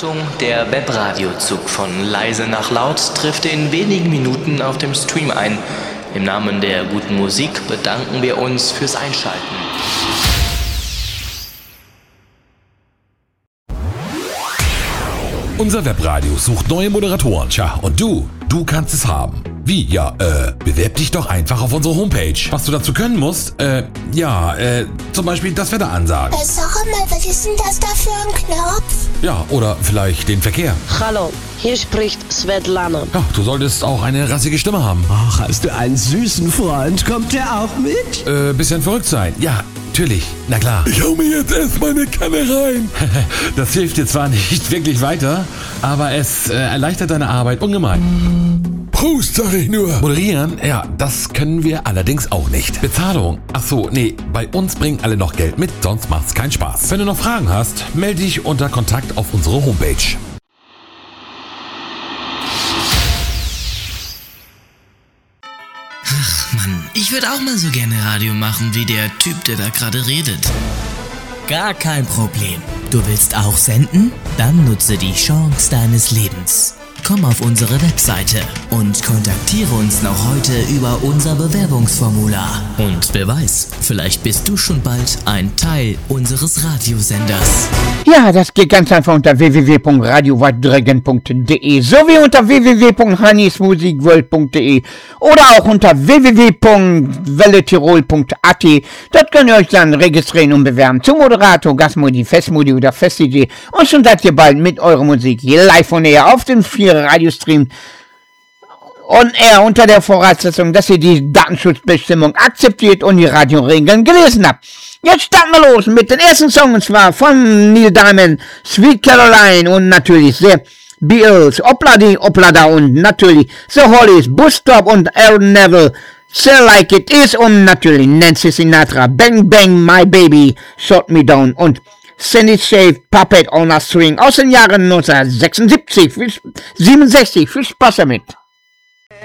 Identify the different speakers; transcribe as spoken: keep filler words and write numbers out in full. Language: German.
Speaker 1: Achtung, der Webradiozug von leise nach laut trifft in wenigen Minuten auf dem Stream ein. Im Namen der guten Musik bedanken wir uns fürs Einschalten.
Speaker 2: Unser Webradio sucht neue Moderatoren. Tja, und du, du kannst es haben. Wie? Ja, äh, bewerb dich doch einfach auf unsere Homepage. Was du dazu können musst, äh, ja, äh, zum Beispiel das Wetter ansagen.
Speaker 3: Äh, sag mal, was ist denn das da für ein Knopf?
Speaker 2: Ja, oder vielleicht den Verkehr.
Speaker 4: Hallo, hier spricht Svetlana.
Speaker 2: Ja, du solltest auch eine rassige Stimme haben.
Speaker 5: Ach, hast du einen süßen Freund? Kommt der auch mit?
Speaker 2: Äh, bisschen verrückt sein. Ja, natürlich. Na klar. Ich hau mir jetzt erstmal eine Kanne rein. Das hilft dir zwar nicht wirklich weiter, aber es äh, erleichtert deine Arbeit ungemein. Prost, sag ich nur. Moderieren? Ja, das können wir allerdings auch nicht. Bezahlung? Ach so, nee, bei uns bringen alle noch Geld mit, sonst macht's keinen Spaß. Wenn du noch Fragen hast, melde dich unter Kontakt auf unsere Homepage.
Speaker 6: Ach Mann, ich würde auch mal so gerne Radio machen wie der Typ, der da gerade redet. Gar kein Problem. Du willst auch senden? Dann nutze die Chance deines Lebens. Komm auf unsere Webseite und kontaktiere uns noch heute über unser Bewerbungsformular. Und wer weiß, vielleicht bist du schon bald ein Teil unseres Radiosenders.
Speaker 7: Ja, das geht ganz einfach unter w w w punkt radio weitdregen punkt d e sowie unter w w w punkt hannis musikworld punkt d e oder auch unter w w w punkt welle tirol punkt a t. Dort könnt ihr euch dann registrieren und bewerben zum Moderator, Gastmodi, Festmodi oder Fest-D J. Und schon seid ihr bald mit eurer Musik hier live on air auf den vier Radiostream on air unter der Voraussetzung, dass ihr die Datenschutzbestimmung akzeptiert und die Radioregeln gelesen habt. Jetzt starten wir los mit den ersten Song, und zwar von Neil Diamond, Sweet Caroline und natürlich The Beatles, Opladi, Oplada und natürlich The Hollies, Bus Stop und Aaron Neville, Say Like It Is und natürlich Nancy Sinatra, Bang Bang My Baby, Shot Me Down und Sandy Shave, Puppet on a String aus den Jahren neunzehnhundertsechsundsiebzig, siebenundsechzig. Viel Spaß damit.